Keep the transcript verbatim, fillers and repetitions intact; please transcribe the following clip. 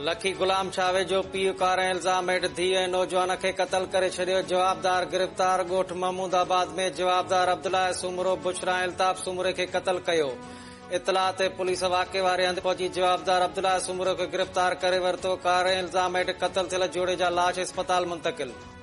लखी गुलाम छावे जो पीउ कार इल्ज़ाम हेठि धीउ ऐं नौजवान खे क़तल करे छॾियो। जवाबदार गिरफ़्तार। ॻोठ महमूदाबाद में जवाबदार अब्दुल्ला सूमरो बुशरा अल्ताफ सूमरे खे क़तल कयो। इतला ते पुलिस वाक़े वारे हंधि पहुची जवाबदार अब्दुल्ला सूमरो खे गिरफ़्तार करे वरितो। कार इल्ज़ाम हेठि क़तल थियल जोड़े जा लाश अस्पताल मुंतक़िल।